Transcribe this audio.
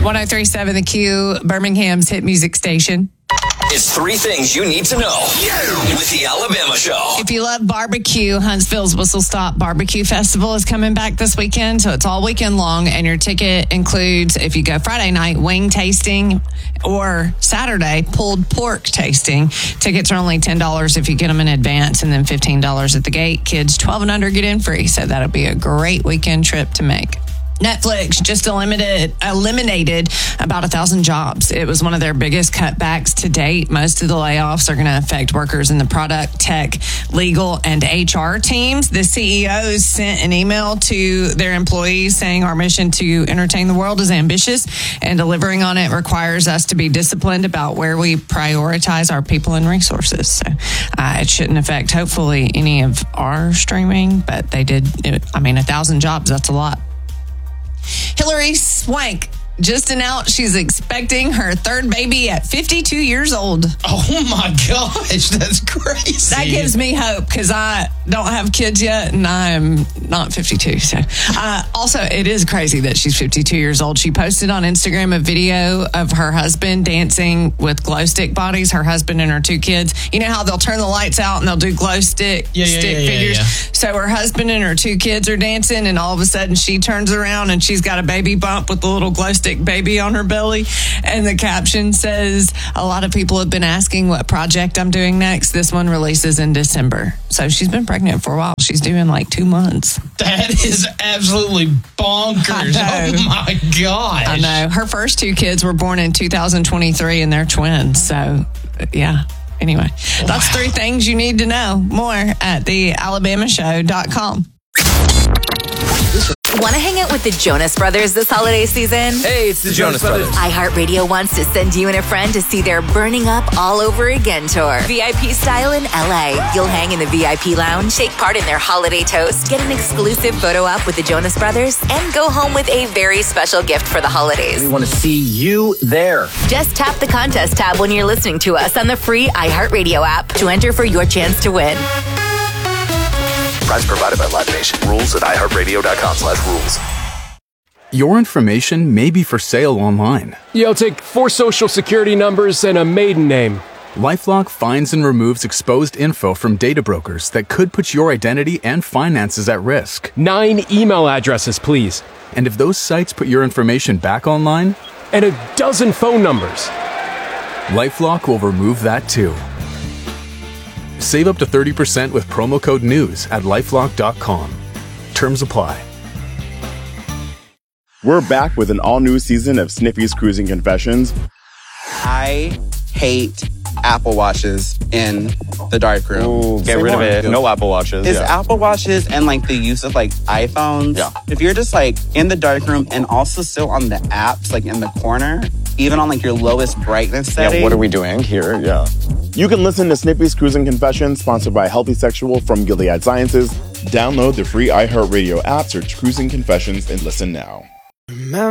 103.7 The Q, Birmingham's hit music station. It's 3 things you need to know with the Alabama Show. If you love barbecue, Huntsville's Whistle Stop Barbecue Festival is coming back this weekend, so it's all weekend long, and your ticket includes, if you go Friday night, wing tasting, or Saturday, pulled pork tasting. Tickets are only $10 if you get them in advance, and then $15 at the gate. Kids 12 and under get in free, so that'll be a great weekend trip to make. Netflix just eliminated about 1,000 jobs. It was one of their biggest cutbacks to date. Most of the layoffs are going to affect workers in the product, tech, legal, and HR teams. The CEOs sent an email to their employees saying our mission to entertain the world is ambitious, and delivering on it requires us to be disciplined about where we prioritize our people and resources. So it shouldn't affect, hopefully, any of our streaming, but they did. 1,000 jobs, that's a lot. Hilary Swank just announced she's expecting her third baby at 52 years old. Oh my gosh, that's crazy. That gives me hope because I don't have kids yet and I'm not 52. So, also, it is crazy that she's 52 years old. She posted on Instagram a video of her husband dancing with glow stick bodies, her husband and her 2 kids. You know how they'll turn the lights out and they'll do glow stick figures? Yeah. So her husband and her 2 kids are dancing, and all of a sudden she turns around and she's got a baby bump with a little glow stick baby on her belly, and the caption says, a lot of people have been asking what project I'm doing next. This one releases in December. So she's been pregnant for a while. She's due in like 2 months. That is absolutely bonkers. Oh my gosh. I know. Her first 2 kids were born in 2023 and they're twins. So yeah. Anyway, that's 3 things you need to know. More at thealabamashow.com. Want to hang out with the Jonas Brothers this holiday season? Hey, it's the Jonas Brothers. iHeartRadio wants to send you and a friend to see their Burning Up All Over Again tour. VIP style in LA. You'll hang in the VIP lounge, take part in their holiday toast, get an exclusive photo op with the Jonas Brothers, and go home with a very special gift for the holidays. We want to see you there. Just tap the contest tab when you're listening to us on the free iHeartRadio app to enter for your chance to win. Prize provided by Live Nation. Rules at iHeartRadio.com/rules. Your information may be for sale online. I'll take 4 social security numbers and a maiden name. LifeLock finds and removes exposed info from data brokers that could put your identity and finances at risk. 9 email addresses, please. And if those sites put your information back online? And a dozen phone numbers. LifeLock will remove that too. Save up to 30% with promo code NEWS at LifeLock.com. Terms apply. We're back with an all-new season of Sniffy's Cruising Confessions. I hate Apple Watches in the darkroom. Ooh, get rid of it. No Apple Watches. It's Apple Watches and like the use of like iPhones. Yeah. If you're just like in the darkroom and also still on the apps, like in the corner, even on like your lowest brightness setting. Yeah, what are we doing here? Yeah. You can listen to Snippy's Cruising Confessions, sponsored by Healthy Sexual from Gilead Sciences. Download the free iHeartRadio app, search Cruising Confessions, and listen now.